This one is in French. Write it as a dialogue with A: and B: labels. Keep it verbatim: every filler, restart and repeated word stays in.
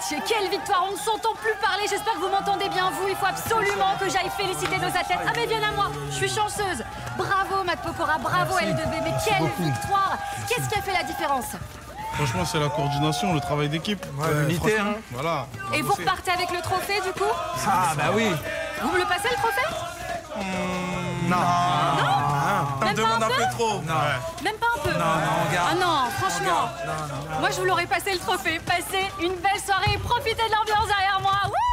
A: quelle victoire, on ne s'entend plus parler. J'espère que vous m'entendez bien, vous. Il faut absolument que j'aille féliciter nos athlètes. Ah mais viens à moi, je suis chanceuse. Bravo Matt Pokora, bravo L deux B, mais
B: Merci
A: quelle
B: beaucoup.
A: victoire. Qu'est-ce qui a fait la différence?
B: Franchement, c'est la coordination, le travail d'équipe.
C: Ouais, l'unité, hein.
B: Voilà.
A: Et vous repartez avec le trophée du coup?
C: Ah bah oui.
A: Vous me le passez le trophée?
C: Non.
A: Non. Même pas un peu?
C: trop. Non.
A: Même pas un peu?
C: Non, non, on garde.
A: Ah non, franchement.
C: Non, non, non.
A: Moi je vous l'aurais passé le trophée. Passez une belle soirée et profitez de l'ambiance derrière moi. Wouh!